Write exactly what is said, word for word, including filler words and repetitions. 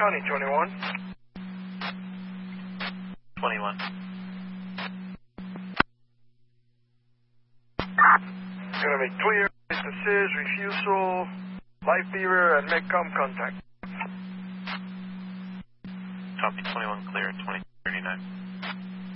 County twenty-one. twenty-one. Gonna be clear, Mister Sis, refusal, light bearer, and MedCom contact. Copy twenty-one clear, twenty thirty-nine.